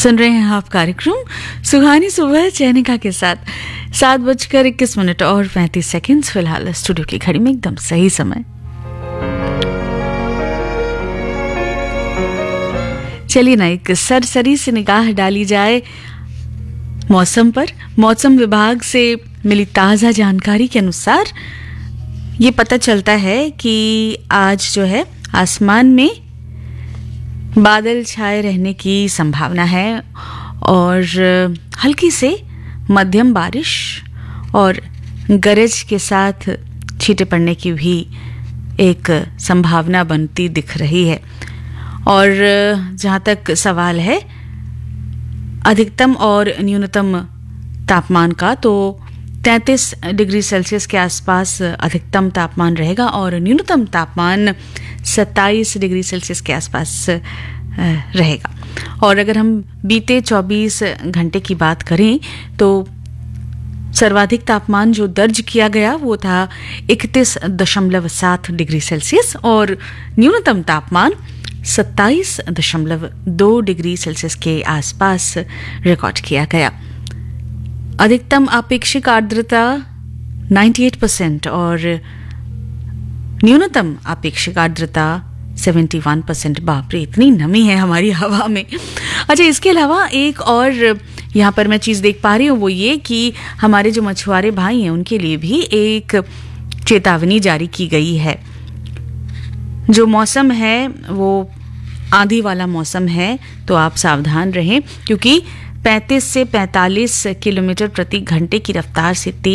सुन रहे हैं आप कार्यक्रम सुहानी सुबह चैनिका के साथ 7:21 और 35 सेकंड फिलहाल स्टूडियो की घड़ी में एकदम सही समय। चलिए ना एक सरसरी से निगाह डाली जाए मौसम पर। मौसम विभाग से मिली ताज़ा जानकारी के अनुसार ये पता चलता है कि आज जो है आसमान में बादल छाए रहने की संभावना है और हल्की से मध्यम बारिश और गरज के साथ छींटे पड़ने की भी एक संभावना बनती दिख रही है। और जहाँ तक सवाल है अधिकतम और न्यूनतम तापमान का, तो 33 डिग्री सेल्सियस के आसपास अधिकतम तापमान रहेगा और न्यूनतम तापमान 27 डिग्री सेल्सियस के आसपास रहेगा। और अगर हम बीते 24 घंटे की बात करें तो सर्वाधिक तापमान जो दर्ज किया गया वो था 31.7 डिग्री सेल्सियस और न्यूनतम तापमान 27.2 डिग्री सेल्सियस के आसपास रिकॉर्ड किया गया। अधिकतम अपेक्षित आर्द्रता 98% और न्यूनतम अपेक्षित आर्द्रता 71%। बाप रे, इतनी नमी है हमारी हवा में। अच्छा, इसके अलावा एक और यहाँ पर मैं चीज़ देख पा रही हूँ, वो ये कि हमारे जो मछुआरे भाई हैं उनके लिए भी एक चेतावनी जारी की गई है। जो मौसम है वो आंधी वाला मौसम है, तो आप सावधान रहें क्योंकि 35 से 45 किलोमीटर प्रति घंटे की रफ्तार से तेज